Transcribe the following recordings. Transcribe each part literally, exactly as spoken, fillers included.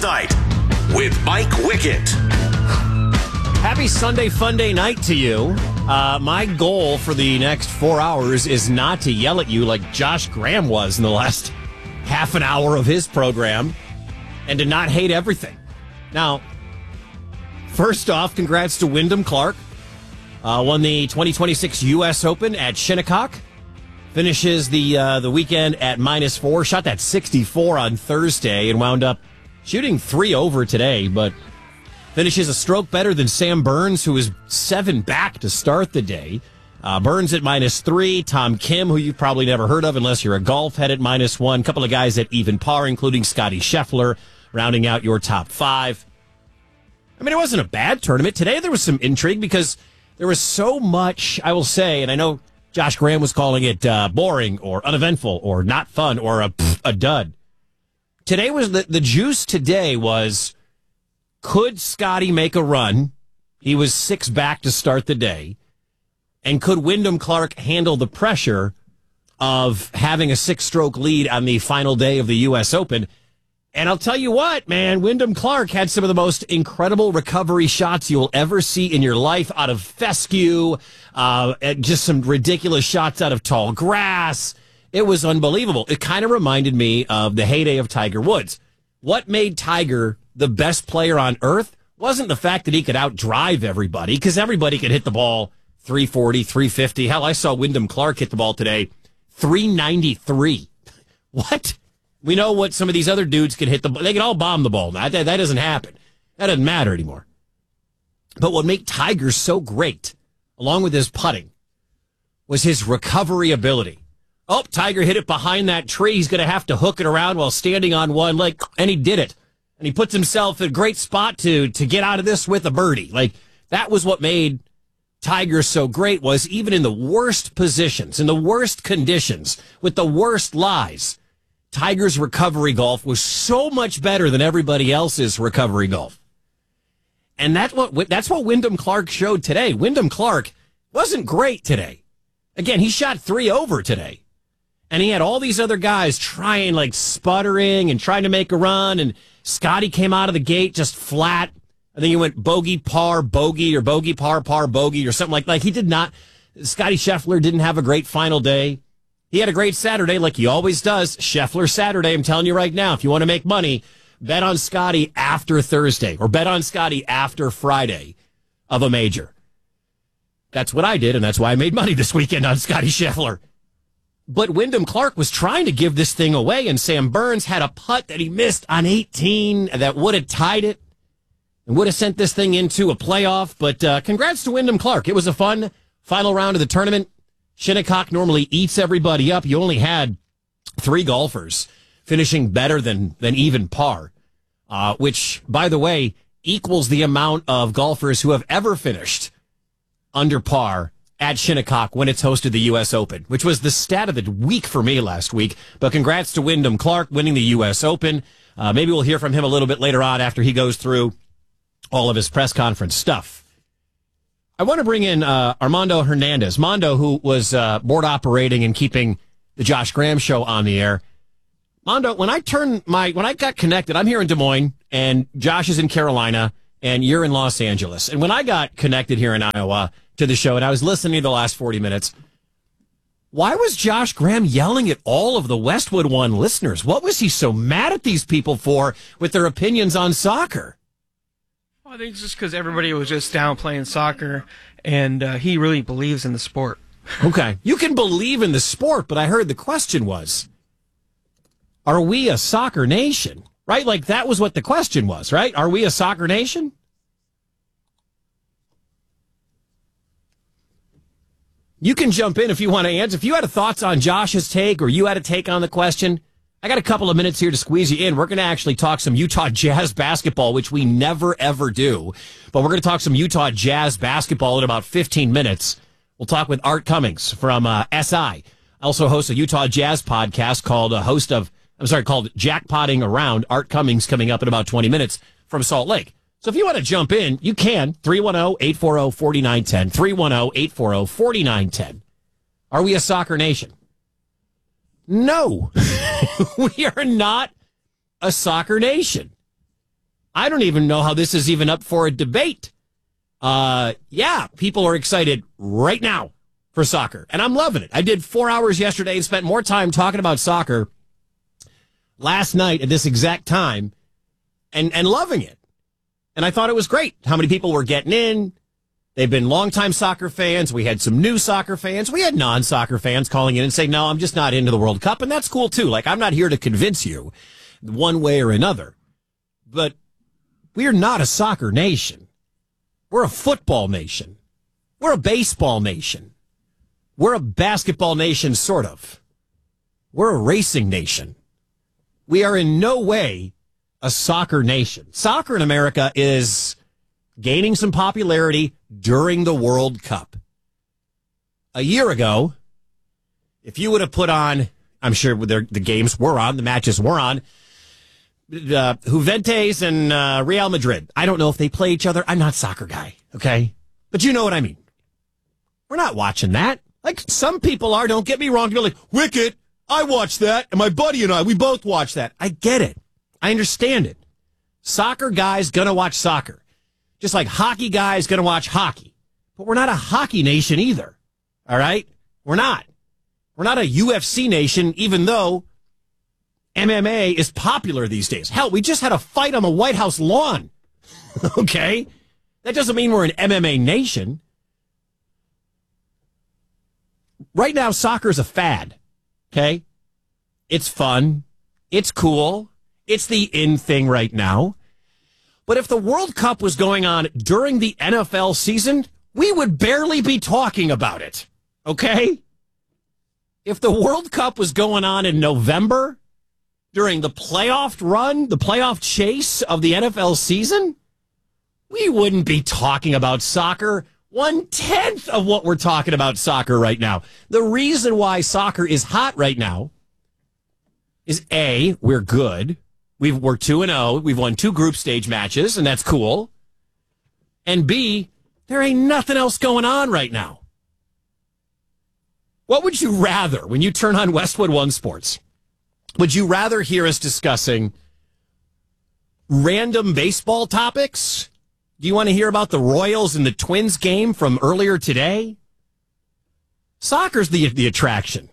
Night with Mike Wickett. Happy Sunday Fun Day night to you. Uh, my goal for the next four hours is not to yell at you like Josh Graham was in the last half an hour of his program and to not hate everything. Now, first off, congrats to Wyndham Clark. Uh, won the twenty twenty-six U S Open at Shinnecock. Finishes the uh, the weekend at minus four. Shot that sixty-four on Thursday and wound up shooting three over today, but finishes a stroke better than Sam Burns, who was seven back to start the day. Uh, Burns at minus three. Tom Kim, who you've probably never heard of unless you're a golf head, at minus one. A couple of guys at even par, including Scotty Scheffler, rounding out your top five. I mean, it wasn't a bad tournament. Today there was some intrigue because there was so much, I will say, and I know Josh Graham was calling it uh, boring or uneventful or not fun or a, pff, a dud. Today was the, the juice today was, could Scotty make a run? He was six back to start the day. And could Wyndham Clark handle the pressure of having a six-stroke lead on the final day of the U S Open? And I'll tell you what, man, Wyndham Clark had some of the most incredible recovery shots you'll ever see in your life out of fescue, uh, and just some ridiculous shots out of tall grass. It was unbelievable. It kind of reminded me of the heyday of Tiger Woods. What made Tiger the best player on earth wasn't the fact that he could outdrive everybody, because everybody could hit the ball three forty, three fifty. Hell, I saw Wyndham Clark hit the ball today, three ninety-three. What? We know what some of these other dudes can hit the ball. They can all bomb the ball. That, that, that doesn't happen. That doesn't matter anymore. But what made Tiger so great, along with his putting, was his recovery ability. Oh, Tiger hit it behind that tree. He's going to have to hook it around while standing on one leg, and he did it. And he puts himself in a great spot to to get out of this with a birdie. Like, that was what made Tiger so great, was even in the worst positions, in the worst conditions, with the worst lies, Tiger's recovery golf was so much better than everybody else's recovery golf. And that's what that's what Wyndham Clark showed today. Wyndham Clark wasn't great today. Again, he shot three over today. And he had all these other guys trying, like, sputtering and trying to make a run. And Scotty came out of the gate just flat. I think he went bogey, par, bogey, or bogey, par, par, bogey, or something like that. Like, he did not. Scotty Scheffler didn't have a great final day. He had a great Saturday like he always does. Scheffler Saturday, I'm telling you right now, if you want to make money, bet on Scotty after Thursday or bet on Scotty after Friday of a major. That's what I did, and that's why I made money this weekend on Scotty Scheffler. But Wyndham Clark was trying to give this thing away, and Sam Burns had a putt that he missed on eighteen that would have tied it and would have sent this thing into a playoff. But uh, congrats to Wyndham Clark. It was a fun final round of the tournament. Shinnecock normally eats everybody up. You only had three golfers finishing better than, than even par, uh, which, by the way, equals the amount of golfers who have ever finished under par at Shinnecock when it's hosted the U S Open, which was the stat of the week for me last week. But congrats to Wyndham Clark winning the U S Open. Uh, maybe we'll hear from him a little bit later on after he goes through all of his press conference stuff. I want to bring in uh, Armando Hernandez. Mondo, who was uh, board operating and keeping the Josh Graham show on the air. Mondo, when I turn my, when I got connected, I'm here in Des Moines, and Josh is in Carolina, and you're in Los Angeles. And when I got connected here in Iowa to the show, and I was listening to the last forty minutes, why was Josh Graham yelling at all of the Westwood One listeners? What was he so mad at these people for with their opinions on soccer? Well, I think it's just because everybody was just down playing soccer, and uh, he really believes in the sport. Okay. You can believe in the sport, but I heard the question was, are we a soccer nation? Right? Like, that was what the question was, right? Are we a soccer nation? You can jump in if you want to answer. If you had thoughts on Josh's take or you had a take on the question, I got a couple of minutes here to squeeze you in. We're going to actually talk some Utah Jazz basketball, which we never, ever do. But we're going to talk some Utah Jazz basketball in about fifteen minutes. We'll talk with Art Cummings from uh, S I. I also host a Utah Jazz podcast called a host of, I'm sorry, called Jackpotting Around. Art Cummings coming up in about twenty minutes from Salt Lake. So if you want to jump in, you can. three one zero, eight four zero, four nine one zero. three one zero, eight four zero, four nine one zero. Are we a soccer nation? No. We are not a soccer nation. I don't even know how this is even up for a debate. Uh, yeah, people are excited right now for soccer, and I'm loving it. I did four hours yesterday and spent more time talking about soccer last night at this exact time and, and loving it. And I thought it was great how many people were getting in. They've been longtime soccer fans. We had some new soccer fans. We had non-soccer fans calling in and saying, no, I'm just not into the World Cup. And that's cool, too. Like, I'm not here to convince you one way or another. But we're not a soccer nation. We're a football nation. We're a baseball nation. We're a basketball nation, sort of. We're a racing nation. We are in no way a soccer nation. Soccer in America is gaining some popularity during the World Cup. A year ago, if you would have put on, I'm sure the games were on, the matches were on, uh, Juventus and uh, Real Madrid. I don't know if they play each other. I'm not a soccer guy, okay? But you know what I mean. We're not watching that. Like some people are, don't get me wrong. You're like, Wicket, I watched that, and my buddy and I, we both watched that. I get it. I understand it. Soccer guys gonna watch soccer. Just like hockey guys gonna watch hockey. But we're not a hockey nation either. All right? We're not. We're not a U F C nation, even though M M A is popular these days. Hell, we just had a fight on the White House lawn. Okay? That doesn't mean we're an M M A nation. Right now, soccer is a fad. Okay? It's fun. It's cool. It's the in thing right now. But if the World Cup was going on during the N F L season, we would barely be talking about it. Okay? If the World Cup was going on in November during the playoff run, the playoff chase of the N F L season, we wouldn't be talking about soccer one-tenth of what we're talking about soccer right now. The reason why soccer is hot right now is A, we're good. We've, we're two and oh. We've won two group stage matches, and that's cool. And B, there ain't nothing else going on right now. What would you rather when you turn on Westwood One Sports? Would you rather hear us discussing random baseball topics? Do you want to hear about the Royals and the Twins game from earlier today? Soccer's the, the attraction.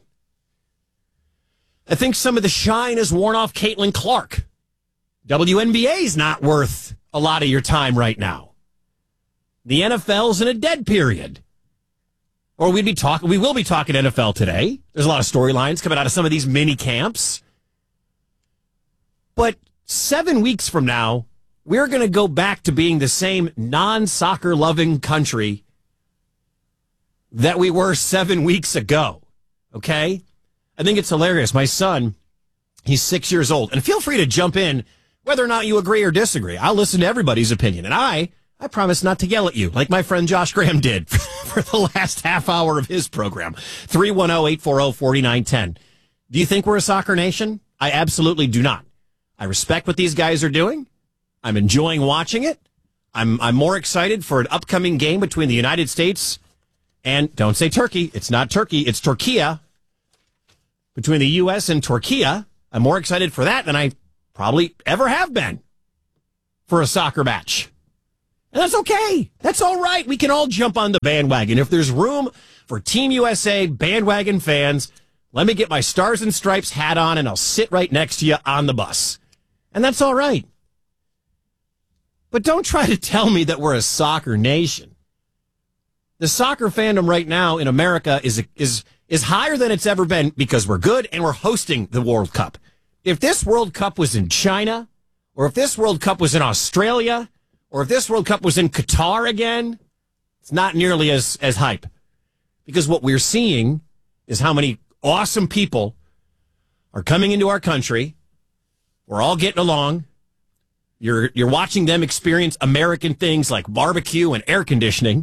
I think some of the shine has worn off Caitlin Clark. W N B A's not worth a lot of your time right now. The N F L's in a dead period. Or we'd be talking, we will be talking N F L today. There's a lot of storylines coming out of some of these mini camps. But seven weeks from now, we're going to go back to being the same non-soccer loving country that we were seven weeks ago. Okay? I think it's hilarious. My son, he's six years old. And feel free to jump in whether or not you agree or disagree. I'll listen to everybody's opinion. And I, I promise not to yell at you like my friend Josh Graham did for the last half hour of his program. three one zero, eight four zero, four nine one zero. Do you think we're a soccer nation? I absolutely do not. I respect what these guys are doing. I'm enjoying watching it. I'm I'm more excited for an upcoming game between the United States and, don't say Turkey. It's not Turkey. It's Turkiya. Between the U S and Turkiya. I'm more excited for that than I probably ever have been for a soccer match. And that's okay. That's all right. We can all jump on the bandwagon. If there's room for Team U S A bandwagon fans, let me get my Stars and Stripes hat on and I'll sit right next to you on the bus. And that's all right. But don't try to tell me that we're a soccer nation. The soccer fandom right now in America is is is higher than it's ever been because we're good and we're hosting the World Cup. If this World Cup was in China, or if this World Cup was in Australia, or if this World Cup was in Qatar again, it's not nearly as, as hype. Because what we're seeing is how many awesome people are coming into our country. We're all getting along. You're you're watching them experience American things like barbecue and air conditioning.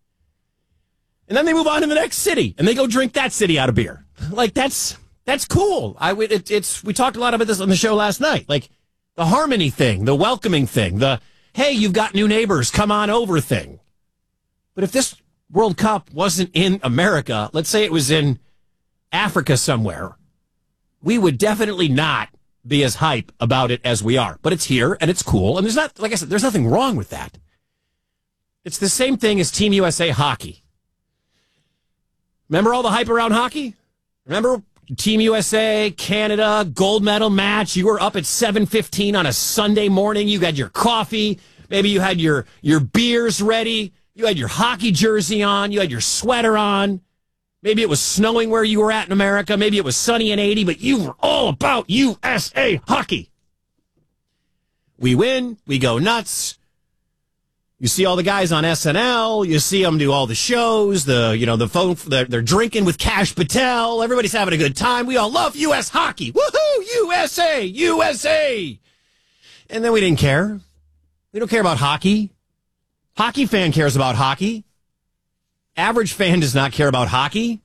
And then they move on to the next city, and they go drink that city out of beer. Like, that's that's cool. I would it, it's we talked a lot about this on the show last night. Like, the harmony thing, the welcoming thing, the, hey, you've got new neighbors, come on over thing. But if this World Cup wasn't in America, let's say it was in Africa somewhere, we would definitely not be as hype about it as we are. But it's here, and it's cool, and there's not, like I said, there's nothing wrong with that. It's the same thing as Team U S A hockey. Remember all the hype around hockey? Remember Team U S A, Canada, gold medal match? You were up at seven fifteen on a Sunday morning. You had your coffee. Maybe you had your, your beers ready. You had your hockey jersey on. You had your sweater on. Maybe it was snowing where you were at in America. Maybe it was sunny and eighty, but you were all about U S A hockey. We win. We go nuts. You see all the guys on S N L. You see them do all the shows. The you know the phone. They're, they're drinking with Kash Patel. Everybody's having a good time. We all love U S hockey. Woohoo! U S A, U S A. And then we didn't care. We don't care about hockey. Hockey fan cares about hockey. Average fan does not care about hockey.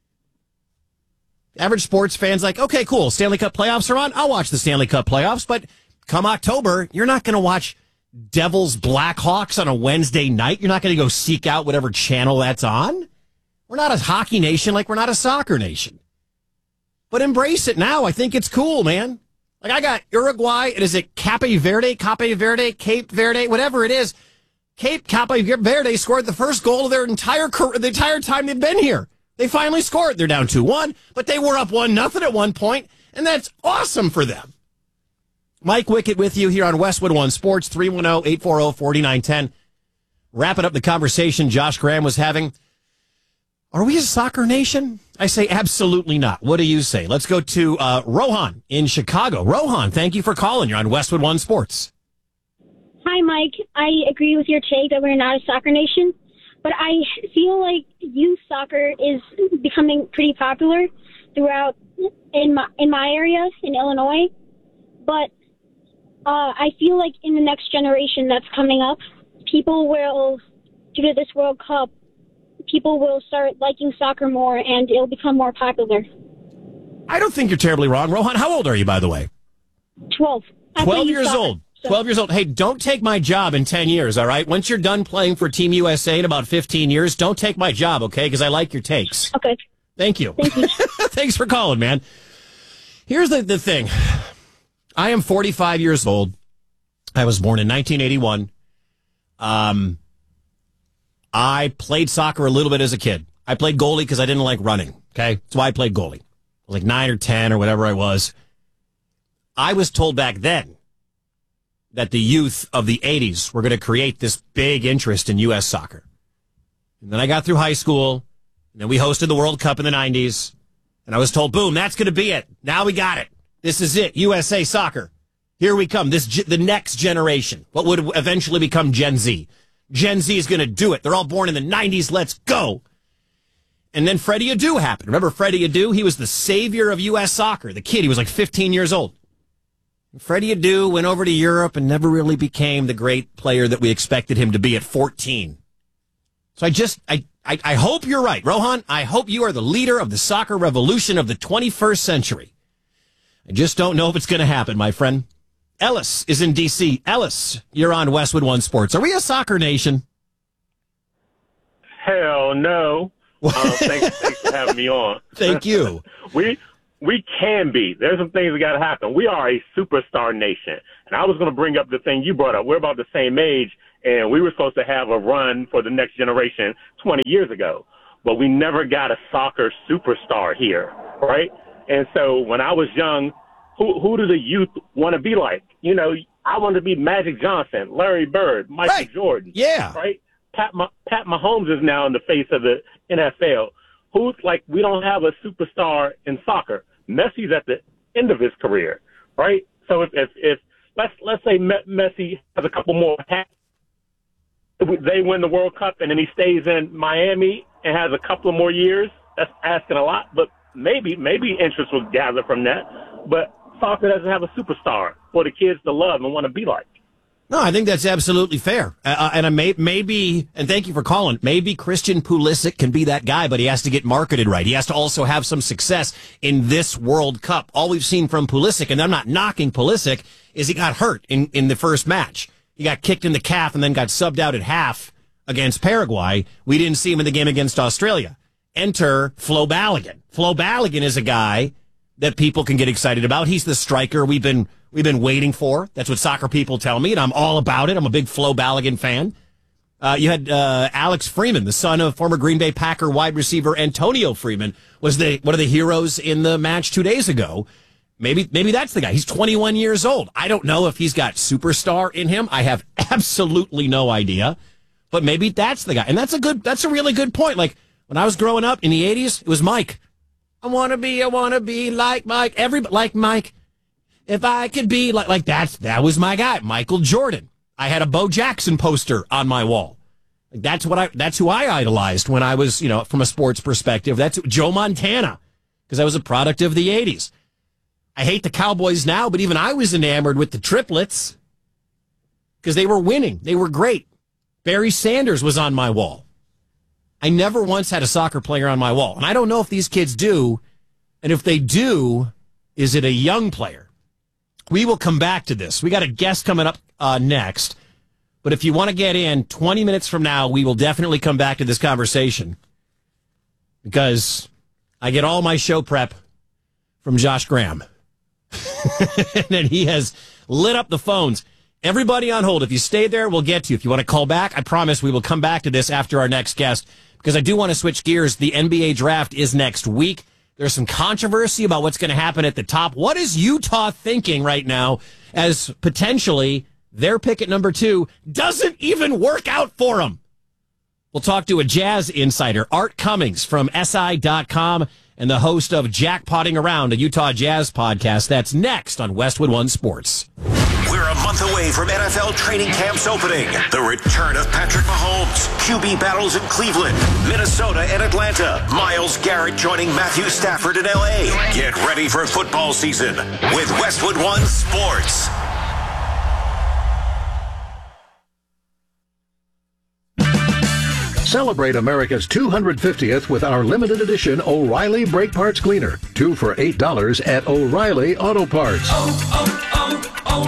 Average sports fan's like, okay, cool. Stanley Cup playoffs are on. I'll watch the Stanley Cup playoffs. But come October, you're not going to watch Devils Blackhawks on a Wednesday night. You're not going to go seek out whatever channel that's on. We're not a hockey nation like we're not a soccer nation. But embrace it now. I think it's cool, man. Like I got Uruguay, and is it Cape Verde, Cape Verde, Cape Verde, whatever it is. Cape Cape Verde scored the first goal of their entire career, the entire time they've been here. They finally scored. They're down two one, but they were up one nothing at one point, and that's awesome for them. Mike Wickett with you here on Westwood One Sports, three one zero, eight four zero, four nine one zero. Wrapping up the conversation Josh Graham was having. Are we a soccer nation? I say absolutely not. What do you say? Let's go to uh, Rohan in Chicago. Rohan, thank you for calling. You're on Westwood One Sports. Hi, Mike. I agree with your take that we're not a soccer nation, but I feel like youth soccer is becoming pretty popular throughout in my in my area in Illinois. But uh, I feel like in the next generation that's coming up, people will, due to this World Cup, people will start liking soccer more, and it'll become more popular. I don't think you're terribly wrong. Rohan, how old are you, by the way? Twelve. I play Twelve youth years soccer. old. twelve years old. Hey, don't take my job in ten years, all right? Once you're done playing for Team U S A in about fifteen years, don't take my job, okay? Because I like your takes. Okay. Thank you. Thank you. Thanks for calling, man. Here's the, the thing. I am forty-five years old. I was born in nineteen eighty-one. Um, I played soccer a little bit as a kid. I played goalie because I didn't like running, okay? That's why I played goalie. I was like nine or ten or whatever I was. I was told back then that the youth of the eighties were going to create this big interest in U S soccer. And then I got through high school, and then we hosted the World Cup in the nineties, and I was told, boom, that's going to be it. Now we got it. This is it, U S A soccer. Here we come, This the next generation, what would eventually become Gen Z. Gen Z is going to do it. They're all born in the nineties. Let's go. And then Freddie Adu happened. Remember Freddie Adu? He was the savior of U S soccer. The kid, he was like fifteen years old. Freddie Adu went over to Europe and never really became the great player that we expected him to be at fourteen. So I just, I, I, I hope you're right. Rohan, I hope you are the leader of the soccer revolution of the twenty-first century. I just don't know if it's going to happen, my friend. Ellis is in D C Ellis, you're on Westwood One Sports. Are we a soccer nation? Hell no. Uh, thanks, thanks for having me on. Thank you. we we can be. There's some things that got to happen. We are a superstar nation. And I was going to bring up the thing you brought up. We're about the same age, and we were supposed to have a run for the next generation twenty years ago. But we never got a soccer superstar here, right? And so when I was young, who who do the youth want to be like? You know, I wanted to be Magic Johnson, Larry Bird, Michael Right. Jordan. Yeah. Right? Pat, Ma- Pat Mahomes is now in the face of the N F L. Who's like, we don't have a superstar in soccer. Messi's at the end of his career, right? So if, if, if let's, let's say Messi has a couple more hats, they win the World Cup and then he stays in Miami and has a couple of more years, that's asking a lot, but maybe, maybe interest will gather from that. But soccer doesn't have a superstar for the kids to love and want to be like. No, I think that's absolutely fair. Uh, and I may, maybe, and thank you for calling, maybe Christian Pulisic can be that guy, but he has to get marketed right. He has to also have some success in this World Cup. All we've seen from Pulisic, and I'm not knocking Pulisic, is he got hurt in, in the first match. He got kicked in the calf and then got subbed out at half against Paraguay. We didn't see him in the game against Australia. Enter Flo Balogun. Flo Balogun is a guy that people can get excited about. He's the striker we've been we've been waiting for. That's what soccer people tell me, and I'm all about it. I'm a big Flo Balogun fan. Uh, you had uh, Alex Freeman, the son of former Green Bay Packer wide receiver Antonio Freeman, was the one of the heroes in the match two days ago. Maybe maybe that's the guy. He's twenty-one years old. I don't know if he's got superstar in him. I have absolutely no idea. But maybe that's the guy. And that's a good that's a really good point. Like when I was growing up in the eighties, it was Mike. I want to be, I want to be like Mike. Everybody like Mike. If I could be like, like that's, that was my guy, Michael Jordan. I had a Bo Jackson poster on my wall. Like that's what I, that's who I idolized when I was, you know, from a sports perspective. That's Joe Montana, because I was a product of the eighties. I hate the Cowboys now, but even I was enamored with the triplets because they were winning. They were great. Barry Sanders was on my wall. I never once had a soccer player on my wall. And I don't know if these kids do. And if they do, is it a young player? We will come back to this. We got a guest coming up uh, next. But if you want to get in twenty minutes from now, we will definitely come back to this conversation. Because I get all my show prep from Josh Graham. And then he has lit up the phones. Everybody on hold, if you stay there, we'll get to you. If you want to call back, I promise we will come back to this after our next guest. Because I do want to switch gears. The N B A draft is next week. There's some controversy about what's going to happen at the top. What is Utah thinking right now as potentially their pick at number two doesn't even work out for them? We'll talk to a Jazz insider, Art Cummings from S I dot com, and the host of Jackpotting Around, a Utah Jazz podcast. That's next on Westwood One Sports. We're a month away from N F L training camps opening. The return of Patrick Mahomes, Q B battles in Cleveland, Minnesota, and Atlanta. Myles Garrett joining Matthew Stafford in L A. Get ready for football season with Westwood One Sports. Celebrate America's two hundred fiftieth with our limited edition O'Reilly Brake Parts Cleaner. Two for eight dollars at O'Reilly Auto Parts. Oh,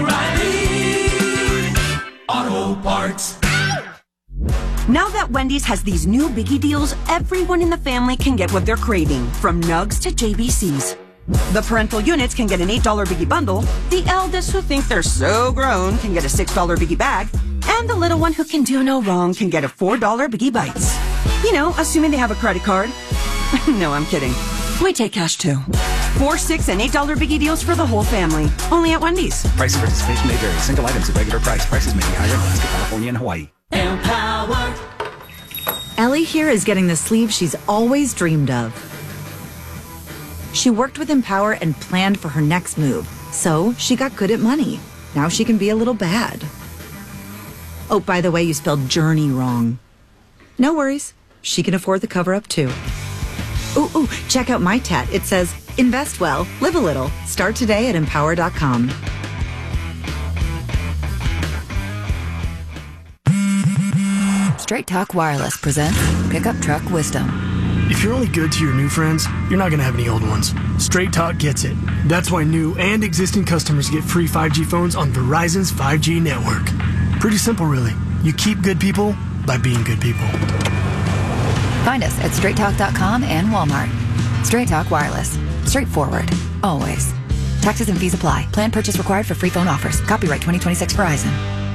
oh, oh, O'Reilly Auto Parts. Now that Wendy's has these new biggie deals, everyone in the family can get what they're craving, from nugs to J B Cs. The parental units can get an eight dollar biggie bundle, the eldest who think they're so grown can get a six dollar biggie bag, and the little one who can do no wrong can get a four dollar Biggie Bites. You know, assuming they have a credit card. No, I'm kidding. We take cash too. Four, six, and eight dollar Biggie deals for the whole family. Only at Wendy's. Price and participation may vary. Single items at regular price. Prices may be higher in Alaska, California, and Hawaii. Empower. Ellie here is getting the sleeve she's always dreamed of. She worked with Empower and planned for her next move. So she got good at money. Now she can be a little bad. Oh, by the way, you spelled journey wrong. No worries. She can afford the cover-up, too. Ooh, ooh, check out my tat. It says, invest well, live a little. Start today at empower dot com. Straight Talk Wireless presents Pickup Truck Wisdom. If you're only good to your new friends, you're not going to have any old ones. Straight Talk gets it. That's why new and existing customers get free five G phones on Verizon's five G network. Pretty simple, really. You keep good people by being good people. Find us at straight talk dot com and Walmart. Straight Talk Wireless. Straightforward. Always. Taxes and fees apply. Plan purchase required for free phone offers. Copyright twenty twenty-six Verizon.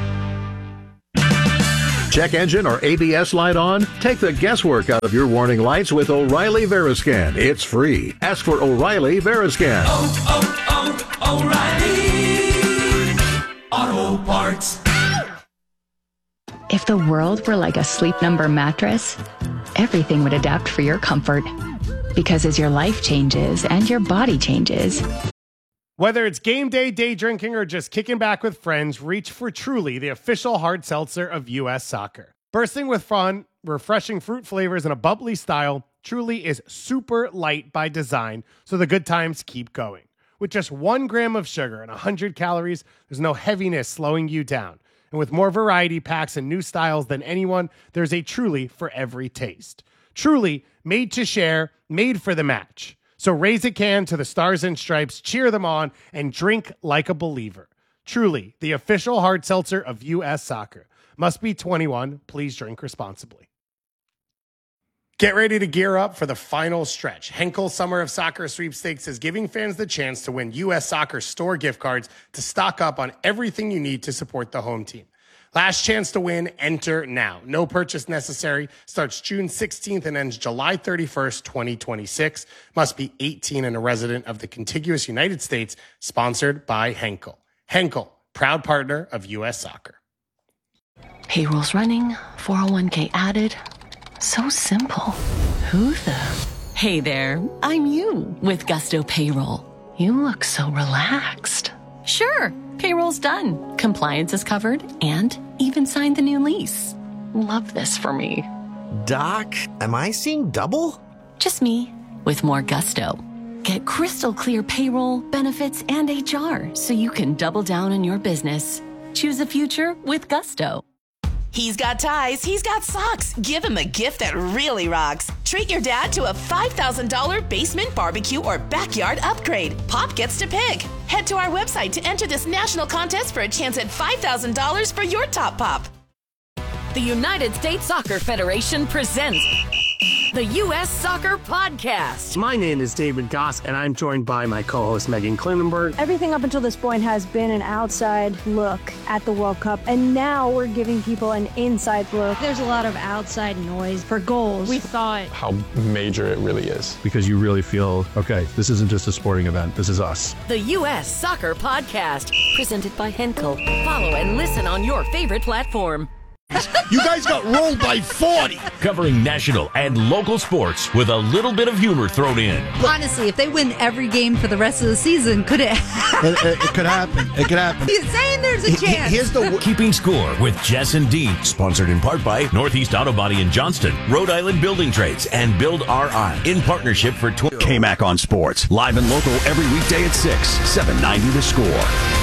Check engine or A B S light on? Take the guesswork out of your warning lights with O'Reilly Veriscan. It's free. Ask for O'Reilly Veriscan. Oh, oh, oh, O'Reilly Auto Parts. If the world were like a Sleep Number mattress, everything would adapt for your comfort. Because as your life changes and your body changes... Whether it's game day, day drinking, or just kicking back with friends, reach for Truly, the official hard seltzer of U S Soccer. Bursting with fun, refreshing fruit flavors, and a bubbly style, Truly is super light by design, so the good times keep going. With just one gram of sugar and one hundred calories, there's no heaviness slowing you down. And with more variety packs and new styles than anyone, there's a Truly for every taste. Truly, made to share, made for the match. So raise a can to the Stars and Stripes, cheer them on, and drink like a believer. Truly, the official hard seltzer of U S Soccer. Must be twenty-one. Please drink responsibly. Get ready to gear up for the final stretch. Henkel Summer of Soccer Sweepstakes is giving fans the chance to win U S Soccer store gift cards to stock up on everything you need to support the home team. Last chance to win, enter now. No purchase necessary. Starts June sixteenth and ends July thirty-first, twenty twenty-six. Must be eighteen and a resident of the contiguous United States. Sponsored by Henkel. Henkel, proud partner of U S Soccer. Payroll's running, four oh one k added. So simple. Who the? Hey there, I'm you with Gusto Payroll. You look so relaxed. Sure, payroll's done. Compliance is covered and even signed the new lease. Love this for me. Doc, am I seeing double? Just me with more gusto. Get crystal clear payroll, benefits, and H R so you can double down on your business. Choose a future with Gusto. He's got ties, he's got socks. Give him a gift that really rocks. Treat your dad to a five thousand dollars basement, barbecue, or backyard upgrade. Pop gets to pick. Head to our website to enter this national contest for a chance at five thousand dollars for your top pop. The United States Soccer Federation presents the U S Soccer Podcast. My name is David Goss, and I'm joined by my co-host Megan Klinenberg. Everything up until this point has been an outside look at the World Cup, and now we're giving people an inside look. There's a lot of outside noise for goals. We thought how major it really is. Because you really feel, okay, this isn't just a sporting event, this is us. The U S Soccer Podcast, presented by Henkel. Follow and listen on your favorite platform. You guys got rolled by forty. Covering national and local sports with a little bit of humor thrown in. Honestly, if they win every game for the rest of the season, could it happen? It, it, it could happen. It could happen. He's saying there's a chance. Here's the Keeping Score with Jess and Dean. Sponsored in part by Northeast Auto Body in Johnston, Rhode Island Building Trades, and Build R I. In partnership for... K-Mac on Sports. Live and local every weekday at six. seven ninety The Score.